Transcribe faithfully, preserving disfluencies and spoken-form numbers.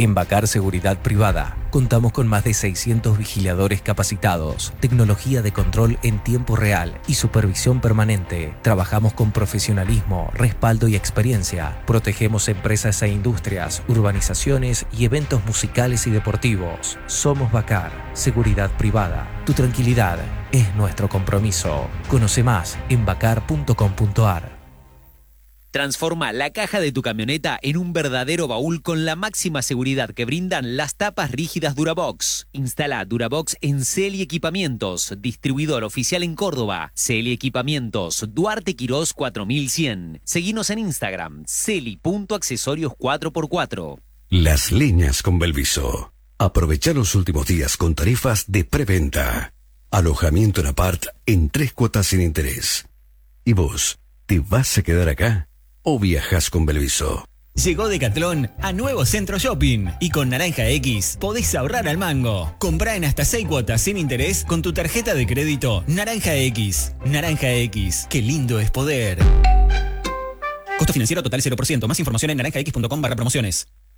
En Bacar Seguridad Privada, contamos con más de seiscientos vigiladores capacitados, tecnología de control en tiempo real y supervisión permanente. Trabajamos con profesionalismo, respaldo y experiencia. Protegemos empresas e industrias, urbanizaciones y eventos musicales y deportivos. Somos Bacar Seguridad Privada. Tu tranquilidad es nuestro compromiso. Conoce más en bacar punto com punto ar. Transforma la caja de tu camioneta en un verdadero baúl con la máxima seguridad que brindan las tapas rígidas Durabox. Instala Durabox en Celi Equipamientos, distribuidor oficial en Córdoba. Celi Equipamientos, Duarte Quirós cuatro mil cien. Seguinos en Instagram, celi punto accesorios cuatro por cuatro. Las Leñas con Belviso. Aprovecha los últimos días con tarifas de preventa. Alojamiento en apart en tres cuotas sin interés. ¿Y vos, te vas a quedar acá o viajas con Belviso? Llegó Decathlon a Nuevo Centro Shopping y con Naranja X podés ahorrar al mango. Comprá en hasta seis cuotas sin interés con tu tarjeta de crédito Naranja X. Naranja X, qué lindo es poder. Costo financiero total cero por ciento. Más información en naranja x punto com barra promociones.